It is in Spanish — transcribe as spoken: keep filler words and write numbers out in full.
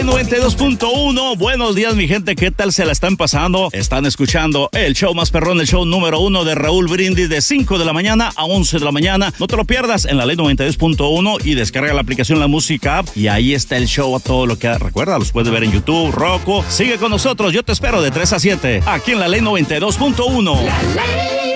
noventa y dos punto uno. Buenos días, mi gente. ¿Qué tal se la están pasando? Están escuchando el show más perrón, el show número uno de Raúl Brindis, de cinco de la mañana a once de la mañana. No te lo pierdas en la ley noventa y dos punto uno y descarga la aplicación La Música App. Y ahí está el show a todo lo que recuerda. Los puedes ver en YouTube, Roku. Sigue con nosotros. Yo te espero de tres a siete aquí en la ley noventa y dos punto uno. La ley.